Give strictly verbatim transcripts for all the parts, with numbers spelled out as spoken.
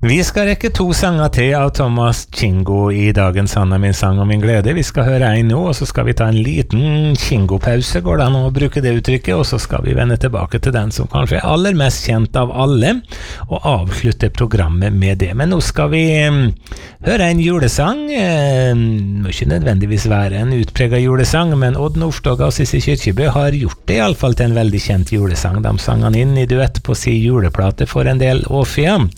Vi skal rekke to sanger til av Thomas Kingo i dagens Han er min sang og min glede. Vi skal høre en nå, og så skal vi ta en liten Kingo-pause, går det an å bruke det uttrykket, og så skal vi vende tilbake til den som kanskje er aller mest kjent av alle, og avslutte programmet med det. Men nå skal vi um, høre en julesang. Det må ikke nødvendigvis være en utpreget julesang, men Odd Nordstoga og Sissy Kyrkjebø har gjort det i alle fall til en veldig kjent julesang. De sang han inn i duett på si juleplate for en del år siden.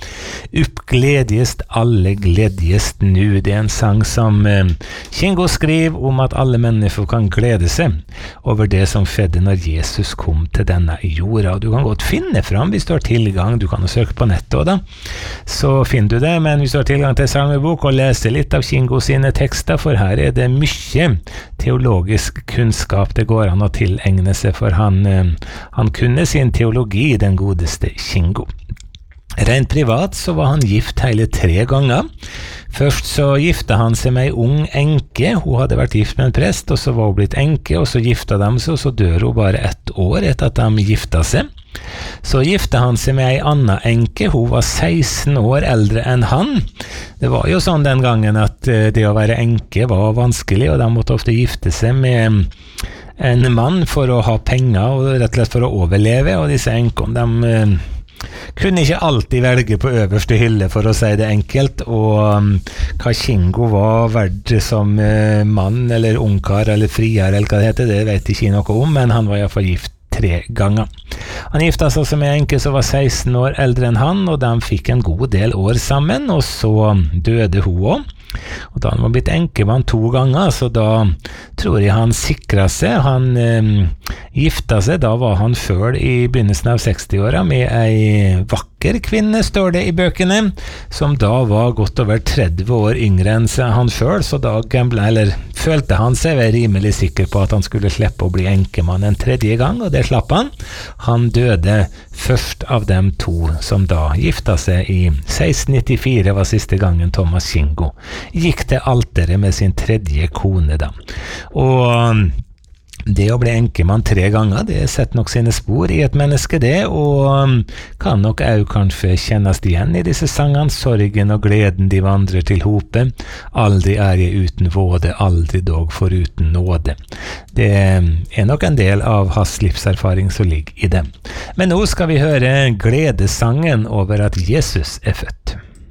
Gledjest alle gledjest nu. Det er en sang som eh, Kingo skriver om at alle mennesker kan glede seg over det som skjedde når Jesus kom til denne jorda. Du kan godt finne fram hvis du har tilgang. Du kan jo søke på nettet også, da. Så finner du det, men hvis du har tilgang til salmebok og lese litt av Kingo sine tekster, for her er det mye teologisk kunnskap det går an å tilegne seg, for han, eh, han kunne sin teologi, den godeste Kingo. Rent privat så var han gift hele tre ganger. Først så gifte han seg med en ung enke. Hun hadde vært gift med en prest, og så var hun blitt enke, og så gifta de seg, og så dør hun bare ett år etter at de gifta seg. Så gifte han seg med en annen enke. Hun var seksten år eldre enn han. Det var jo sånn den gangen at det å være enke var vanskelig, og de måtte ofte gifte seg med en mann for å ha penger, og rett og slett for å overleve, og disse enkene, de kunne ikke alltid velge på øverste hylle, for å si det enkelt, og um, hva Kingo var verdt som uh, mann, eller ungkar, eller frier, eller hva det heter, det vet ikke noe om, men han var i hvert fall gift tre ganger. Han gifta seg også med en enke som var seksten år eldre enn han, og de fikk en god del år sammen, og så døde hun også. Og da han var blitt enkemann to ganger, så da tror jeg han sikret seg. Han eh, gifta seg, da var han selv i begynnelsen av seksti-åra med ei vakker kvinne, står det i bøkene, som da var godt over tretti år yngre enn han selv, så da gambla, eller følte han seg rimelig sikker på at han skulle slippe å bli enkemann en tredje gang, og det slapp han. Han døde først av dem to som da gifta seg i seksten nittifire, var siste gangen Thomas Kingo gikk til alteret med sin tredje kone da. Og det å bli enkemann tre ganger, det setter nok sine spor i et menneske det, og kan nok også kanskje kjennes igjen i disse sangene. Sorgen og gleden de vandrer til hope, aldri er jeg uten våde, aldri dog foruten nåde. Det er nok en del av hans livserfaring som ligger i dem. Men nå skal vi høre gledesangen over at Jesus er født.